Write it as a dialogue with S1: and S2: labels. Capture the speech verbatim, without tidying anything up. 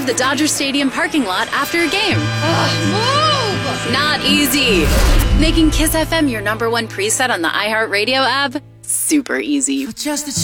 S1: of the Dodger Stadium parking lot after a game.
S2: Ugh, move!
S1: Not easy. Making Kiss F M your number one preset on the iHeartRadio app? Super easy.
S3: Just